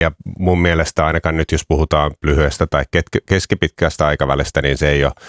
Ja mun mielestä ainakaan nyt, jos puhutaan lyhyestä tai keskipitkästä aikavälistä, niin se ei ole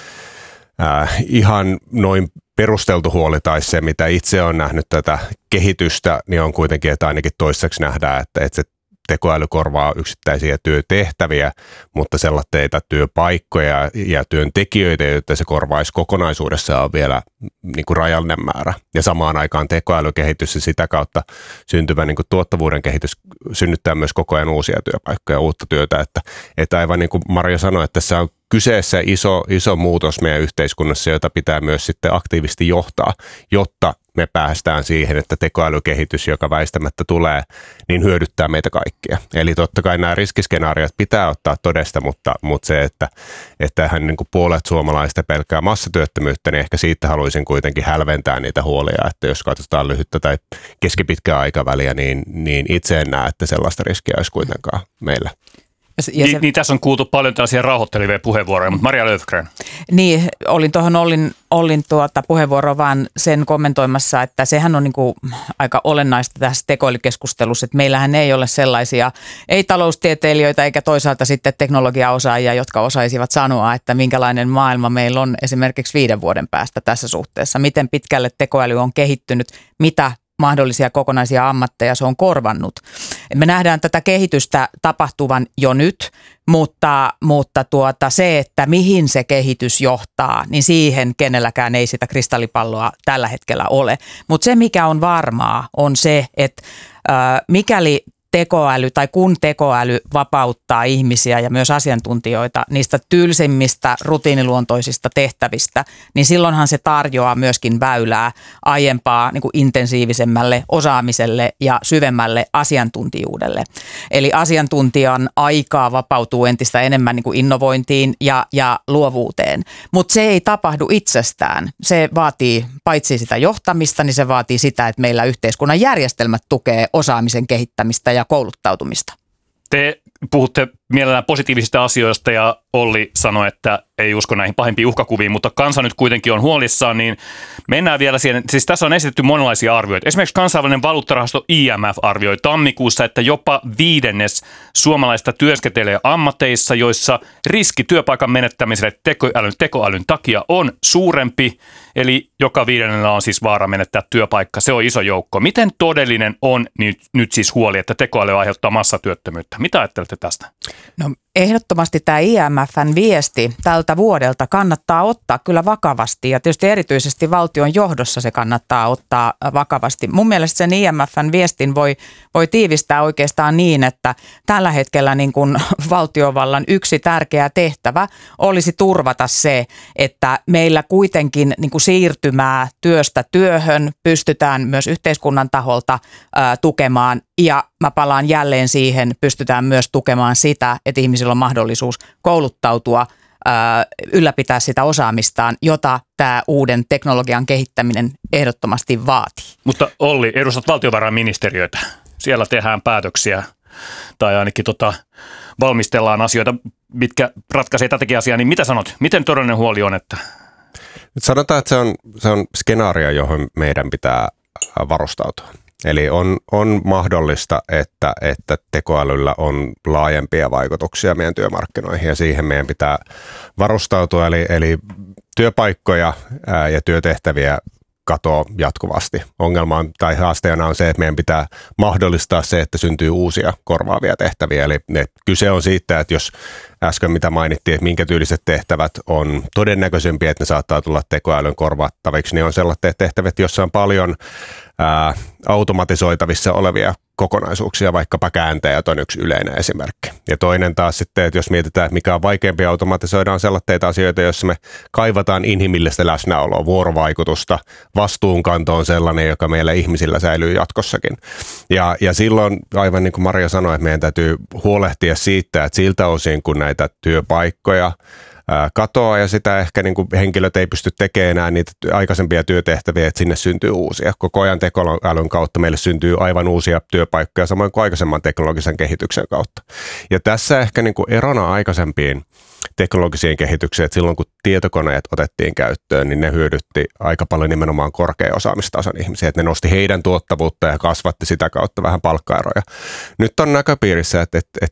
ihan noin perusteltu huoli, tai se, mitä itse olen nähnyt tätä kehitystä, niin on kuitenkin, että ainakin toiseksi nähdään, että se tekoäly korvaa yksittäisiä työtehtäviä, mutta sellaisia työpaikkoja ja työntekijöitä, joita se korvaisi kokonaisuudessaan, on vielä niin kuin rajallinen määrä. Ja samaan aikaan tekoälykehitys ja sitä kautta syntyvä niin kuin tuottavuuden kehitys synnyttää myös koko ajan uusia työpaikkoja, uutta työtä. Että aivan niin kuin Marja sanoi, että tässä on kyseessä iso muutos meidän yhteiskunnassa, jota pitää myös sitten aktiivisesti johtaa, jotta me päästään siihen, että tekoälykehitys, joka väistämättä tulee, niin hyödyttää meitä kaikkia. Eli totta kai nämä riskiskenaariot pitää ottaa todesta, mutta se, että hän niin kuin puolet suomalaista pelkää massatyöttömyyttä, niin ehkä siitä haluaisin kuitenkin hälventää niitä huolia, että jos katsotaan lyhyttä tai keskipitkää aikaväliä, niin itse en näe, että sellaista riskiä olisi kuitenkaan meillä. Niin tässä on kuultu paljon tällaisia rauhoittelivia puheenvuoroja, mutta Maria Löfgren. Niin, olin tuohon Ollin puheenvuoroa vaan sen kommentoimassa, että sehän on niin kuin aika olennaista tässä tekoälykeskustelussa, että meillähän ei ole sellaisia, ei taloustieteilijöitä eikä toisaalta sitten teknologiaosaajia, jotka osaisivat sanoa, että minkälainen maailma meillä on esimerkiksi 5 vuoden päästä tässä suhteessa, miten pitkälle tekoäly on kehittynyt, mitä mahdollisia kokonaisia ammatteja se on korvannut. Me nähdään tätä kehitystä tapahtuvan jo nyt, mutta se, että mihin se kehitys johtaa, niin siihen kenelläkään ei sitä kristallipalloa tällä hetkellä ole. Mutta se, mikä on varmaa, on se, että mikäli tekoäly tai kun tekoäly vapauttaa ihmisiä ja myös asiantuntijoita niistä tylsimmistä rutiiniluontoisista tehtävistä, niin silloinhan se tarjoaa myöskin väylää aiempaa niin kuin intensiivisemmälle osaamiselle ja syvemmälle asiantuntijuudelle. Eli asiantuntijan aikaa vapautuu entistä enemmän niin kuin innovointiin ja luovuuteen, mutta se ei tapahdu itsestään. Se vaatii paitsi sitä johtamista, niin se vaatii sitä, että meillä yhteiskunnan järjestelmät tukee osaamisen kehittämistä ja kouluttautumista. Te puhutte mielellään positiivisista asioista ja Olli sanoi, että ei usko näihin pahimpiin uhkakuviin, mutta kansa nyt kuitenkin on huolissaan, niin mennään vielä siihen. Siis tässä on esitetty monenlaisia arvioita. Esimerkiksi kansainvälinen valuuttarahasto IMF arvioi tammikuussa, että jopa 1/5 suomalaista työskentelee ammateissa, joissa riski työpaikan menettämiselle tekoälyn takia on suurempi, eli joka 5. on siis vaara menettää työpaikka. Se on iso joukko. Miten todellinen on nyt siis huoli, että tekoäly aiheuttaa massatyöttömyyttä? Mitä ajattelette tästä? No, ehdottomasti tämä IMF:n viesti tältä vuodelta kannattaa ottaa kyllä vakavasti ja tietysti erityisesti valtion johdossa se kannattaa ottaa vakavasti. Mun mielestä sen IMF:n viestin voi tiivistää oikeastaan niin, että tällä hetkellä niin kuin valtiovallan yksi tärkeä tehtävä olisi turvata se, että meillä kuitenkin niin kuin siirtymää työstä työhön pystytään myös yhteiskunnan taholta tukemaan. Ja mä palaan jälleen siihen, pystytään myös tukemaan sitä, että ihmisillä on mahdollisuus kouluttautua, ylläpitää sitä osaamistaan, jota tämä uuden teknologian kehittäminen ehdottomasti vaatii. Mutta Olli, edustat valtiovarainministeriötä. Siellä tehdään päätöksiä tai ainakin valmistellaan asioita, mitkä ratkaisee tätäkin asiaa. Niin mitä sanot? Miten todellinen huoli on? Että... Nyt sanotaan, että se on skenaario, johon meidän pitää varustautua. Eli on mahdollista, että tekoälyllä on laajempia vaikutuksia meidän työmarkkinoihin ja siihen meidän pitää varustautua. Eli työpaikkoja ja työtehtäviä katoaa jatkuvasti. Ongelma tai haasteena on se, että meidän pitää mahdollistaa se, että syntyy uusia korvaavia tehtäviä. Eli kyse on siitä, että jos äsken mitä mainittiin, että minkä tyyliset tehtävät on todennäköisempiä, että ne saattaa tulla tekoälyn korvattaviksi, niin on sellaiset tehtävät, joissa on paljon automatisoitavissa olevia kokonaisuuksia, vaikkapa kääntäjät on yksi yleinen esimerkki. Ja toinen taas sitten, että jos mietitään, että mikä on vaikeampi automatisoida, on sellaisia asioita, joissa me kaivataan inhimillistä läsnäoloa, vuorovaikutusta, vastuunkanto on sellainen, joka meillä ihmisillä säilyy jatkossakin. Ja silloin, aivan niin kuin Maria sanoi, että meidän täytyy huolehtia siitä, että siltä osin, kun näitä työpaikkoja katoaa ja sitä ehkä niin kuin henkilöt ei pysty tekemään enää niitä aikaisempia työtehtäviä, että sinne syntyy uusia. Koko ajan tekoälyn kautta meille syntyy aivan uusia työpaikkoja, samoin kuin aikaisemman teknologisen kehityksen kautta. Ja tässä ehkä niin kuin erona aikaisempiin teknologiseen kehitykseen, että silloin kun tietokoneet otettiin käyttöön, niin ne hyödytti aika paljon nimenomaan korkean osaamistason ihmisiä, että ne nosti heidän tuottavuutta ja kasvatti sitä kautta vähän palkkaeroja. Nyt on näköpiirissä, että